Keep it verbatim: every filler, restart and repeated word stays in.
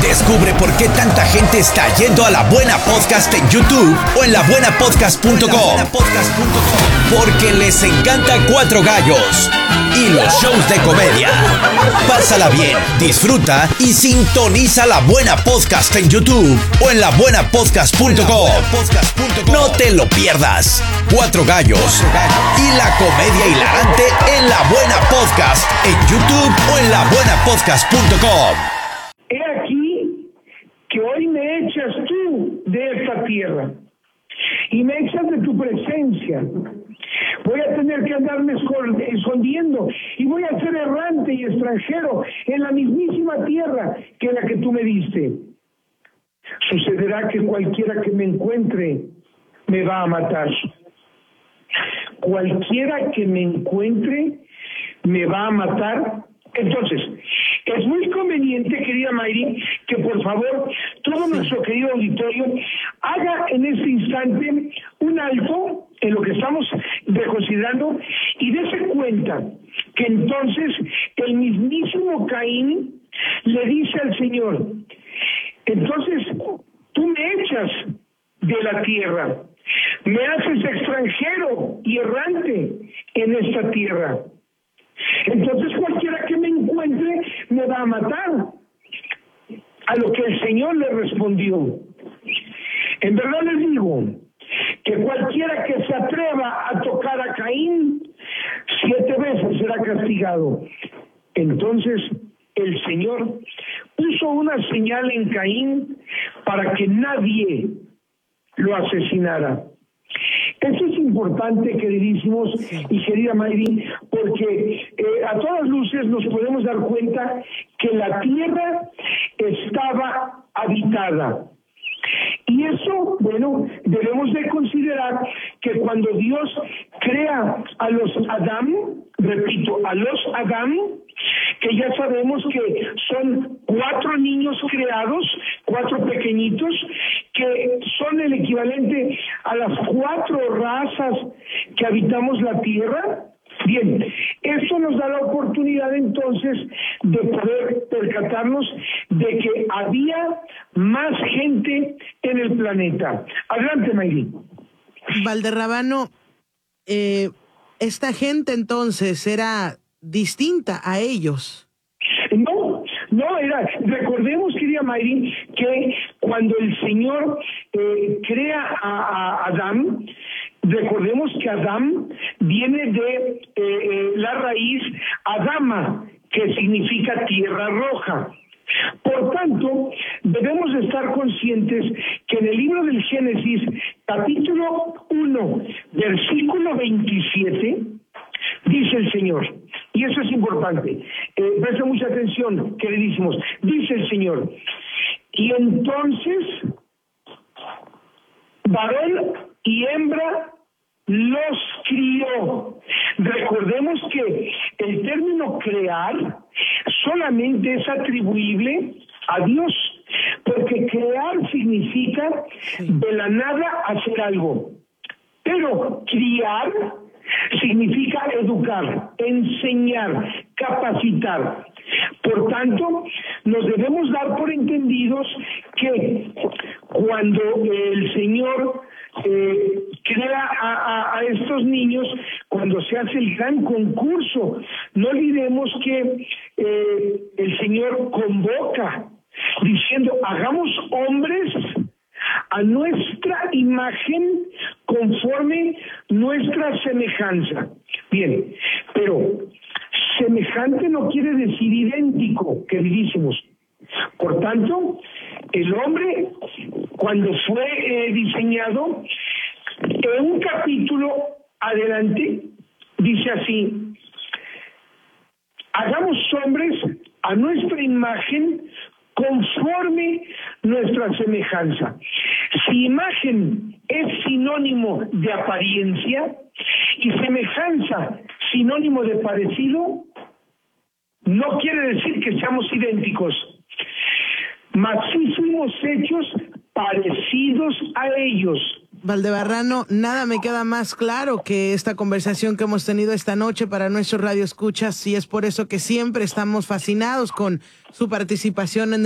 Descubre por qué tanta gente está yendo a La Buena Podcast en YouTube o en la buena podcast punto com. Porque les encanta Cuatro Gallos y los shows de comedia. Pásala bien, disfruta y sintoniza La Buena Podcast en YouTube o en la buena podcast punto com. No te lo pierdas. Cuatro Gallos y la comedia hilarante en La Buena Podcast en YouTube o en la buena podcast punto com. He aquí que hoy me echas tú de esta tierra y me echas de tu presencia. Voy a tener que andarme escondiendo y voy a ser errante y extranjero en la mismísima tierra que la que tú me diste. Sucederá que cualquiera que me encuentre me va a matar. Cualquiera que me encuentre me va a matar. Entonces, es muy conveniente, querida Mayri, que por favor todo nuestro querido auditorio haga en este instante un alto en lo que estamos reconsiderando y dése cuenta que entonces el mismísimo Caín le dice al Señor: entonces tú me echas de la tierra, me haces extranjero y errante en esta tierra. Entonces cualquiera que me encuentre me va a matar. A lo que el Señor le respondió: en verdad les digo que cualquiera que se atreva a tocar a Caín, siete veces será castigado. Entonces el Señor puso una señal en Caín para que nadie lo asesinara. Eso es importante, queridísimos y querida Mayri, porque eh, a todas luces nos podemos dar cuenta que la tierra estaba habitada. Y eso, bueno, debemos de considerar que cuando Dios crea a los Adán, repito, a los Adán, que ya sabemos que son cuatro niños creados, cuatro pequeñitos, que son el equivalente a las cuatro razas que habitamos la tierra. Bien, esto nos da la oportunidad entonces de poder percatarnos de que había más gente en el planeta. Adelante, Mayri. Valderrabano, eh, esta gente entonces era distinta a ellos. No, no era. Recordemos, querida Mayri, que cuando el Señor eh, crea a, a Adán, recordemos que Adán viene de eh, eh, la raíz Adama, que significa tierra roja. Por tanto, debemos estar conscientes que en el libro del Génesis, capítulo uno, versículo veintisiete, dice el Señor, y eso es importante, eh, presta mucha atención, queridísimos, dice el Señor: y entonces varón y hembra los crió. Recordemos que el término crear solamente es atribuible a Dios, porque crear significa de la nada hacer algo, pero criar significa educar, enseñar, capacitar. Por tanto, nos debemos dar por entendidos que cuando el Señor eh, crea a, a, a estos niños, cuando se hace el gran concurso, no olvidemos que eh, el Señor convoca diciendo: hagamos hombres a nuestra imagen, conforme nuestra semejanza. Bien, pero semejante no quiere decir idéntico, queridísimos. Por tanto, el hombre, cuando fue eh, diseñado, en un capítulo adelante, dice así: hagamos hombres a nuestra imagen, conforme nuestra semejanza. Si imagen es sinónimo de apariencia y semejanza sinónimo de parecido, no quiere decir que seamos idénticos, mas sí fuimos hechos parecidos a ellos. Valdebarrano, nada me queda más claro que esta conversación que hemos tenido esta noche para nuestros radioescuchas, y es por eso que siempre estamos fascinados con su participación en